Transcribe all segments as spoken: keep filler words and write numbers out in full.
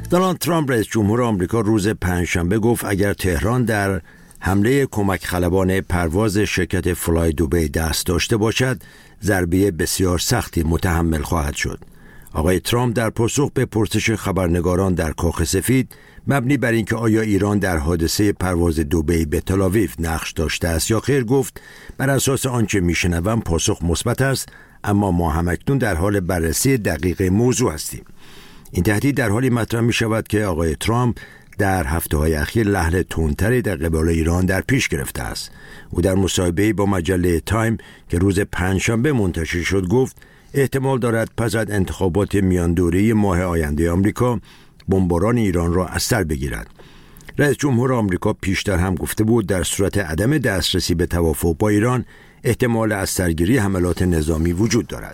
دونالد ترامپ رئیس جمهور آمریکا روز پنجشنبه گفت اگر تهران در حمله کمک خلبان پرواز شرکت فلای دبی دست داشته باشد، ضربه بسیار سختی متحمل خواهد شد. آقای ترامپ در پاسخ به پرسش خبرنگاران در کاخ سفید مبنی بر اینکه آیا ایران در حادثه پرواز دبی به تل‌آویو نقش داشته است یا خیر، گفت بر اساس آنچه میشنوم پاسخ مثبت است، اما ما همکنون در حال بررسی دقیق موضوع هستیم. این تهدید در حالی مطرح می شود که آقای ترامپ در هفته‌های اخیر لحن تندتری در قبال ایران در پیش گرفته است. او در مصاحبه‌ای با مجله تایم که روز پنجشنبه منتشر شد گفت احتمال دارد پس از انتخابات میاندوره‌ای ماه آینده آمریکا بمباران ایران را از سر بگیرد. رئیس جمهور آمریکا پیشتر هم گفته بود در صورت عدم دسترسی به توافق با ایران احتمال از سرگیری حملات نظامی وجود دارد.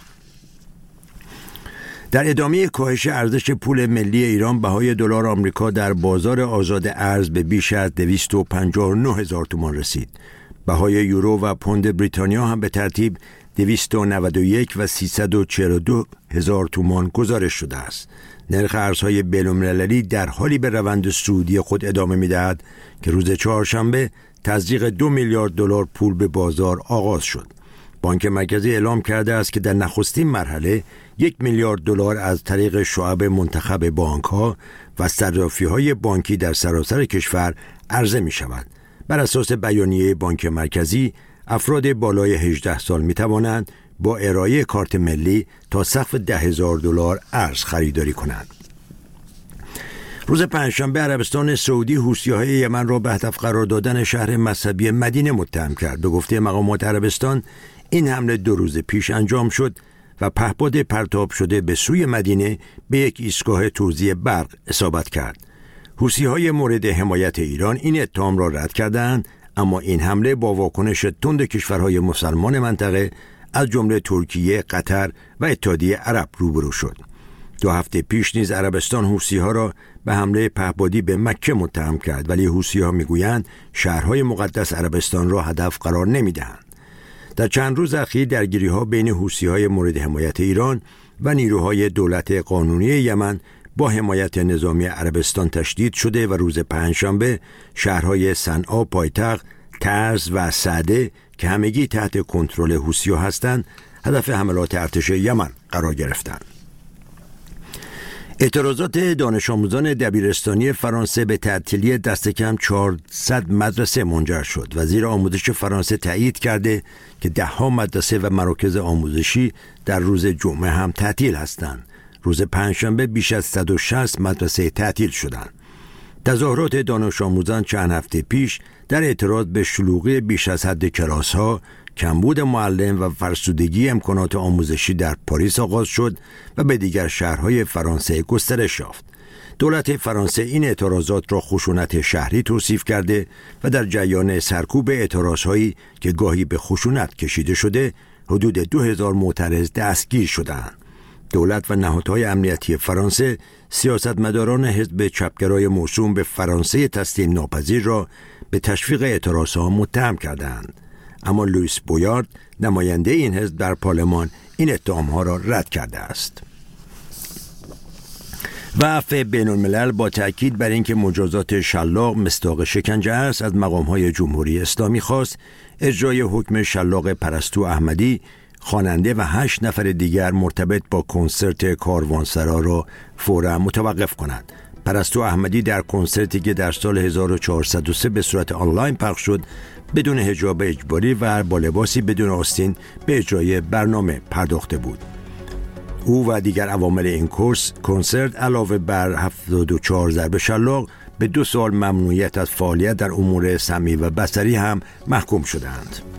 در ادامه کاهش ارزش پول ملی ایران، بهای دلار آمریکا در بازار آزاد ارز به بیش از دویست و پنجاه و نه هزار تومان رسید. بهای یورو و پوند بریتانیا هم به ترتیب دویست و نود و یک و سیصد و چهل و دو هزار تومان گزارش شده است. نرخ ارزهای بین‌المللی در حالی به روند صعودی خود ادامه می‌دهد که روز چهارشنبه تزریق دو میلیارد دلار پول به بازار آغاز شد. بانک مرکزی اعلام کرده است که در نخستین مرحله یک میلیارد دلار از طریق شعب منتخب بانک‌ها و صرافی‌های بانکی در سراسر کشور عرضه می‌شود. بر اساس بیانیه بانک مرکزی، افراد بالای هجده سال می‌توانند با ارائه کارت ملی تا سقف ده هزار دلار ارز خریداری کنند. روز پنجشنبه عربستان سعودی حوثی‌های یمن را به هدف قرار دادن شهر مذهبی مدینه متهم کرد. به گفته مقامات عربستان این حمله دو روز پیش انجام شد و پهپاد پرتاب شده به سوی مدینه به یک ایستگاه توزیع برق اصابت کرد. حوثی‌های مورد حمایت ایران این اتهام را رد کردند، اما این حمله با واکنش تند کشورهای مسلمان منطقه از جمله ترکیه، قطر و اتحادیه عرب روبرو شد. دو هفته پیش نیز عربستان حوثی‌ها را به حمله پهپادی به مکه متهم کرد، ولی حوثی‌ها میگویند شهرهای مقدس عربستان را هدف قرار نمیدهند. در چند روز اخیر درگیری‌ها بین حوثی‌های مورد حمایت ایران و نیروهای دولت قانونی یمن با حمایت نظامی عربستان تشدید شده و روز پنجشنبه شهرهای صنعا پایتخت، تعز و سعده که همگی تحت کنترل حوثی‌ها هستند هدف حملات ارتش یمن قرار گرفتند. اعتراضات دانش آموزان دبیرستانی فرانسه به تعطیلی دست کم چهارصد مدرسه منجر شد. وزیر آموزش فرانسه تایید کرده که ده‌ها مدرسه و مراکز آموزشی در روز جمعه هم تعطیل هستند. روز پنجشنبه بیش از صد و شصت مدرسه تعطیل شدند. تظاهرات دانش آموزان چند هفته پیش در اعتراض به شلوغی بیش از حد کلاس‌ها، کمبود معلم و فرسودگی امکانات آموزشی در پاریس آغاز شد و به دیگر شهرهای فرانسه گسترش یافت. دولت فرانسه این اعتراضات را خشونت شهری توصیف کرده و در جریان سرکوب اعتراضهایی که گاهی به خشونت کشیده شده، حدود دو هزار معترض دستگیر شدند. دولت و نهادهای امنیتی فرانسه سیاستمداران حزب چپگرای موسوم به فرانسه تسلیم ناپذیر را به تشویق اعتراضها متهم کردند. اما لوئیس بویارد نماینده این حزب در پارلمان این اتهام‌ها را رد کرده است. و عفو بین‌الملل با تأکید بر اینکه مجازات شلاق مصداق شکنجه است از مقام‌های جمهوری اسلامی خواست اجرای حکم شلاق پرستو احمدی، خواننده و هشت نفر دیگر مرتبط با کنسرت کاروانسرا را فوراً متوقف کنند. پرستو احمدی در کنسرتی که در سال هزار و چهارصد و سه به صورت آنلاین پخش شد بدون حجاب اجباری و با لباسی بدون آستین به اجرای برنامه پرداخته بود. او و دیگر عوامل این کورس کنسرت علاوه بر هفتاد و چهار ضرب شلاق به دو سال ممنوعیت از فعالیت در امور سمعی و بصری هم محکوم شدند.